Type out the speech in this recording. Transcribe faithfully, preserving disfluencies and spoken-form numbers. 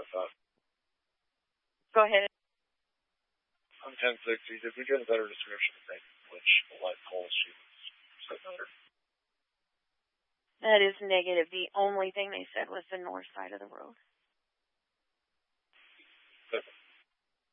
I thought. Go ahead. On ten sixty, did we get a better description of maybe which light pole she was sitting under? That is negative. The only thing they said was the north side of the road.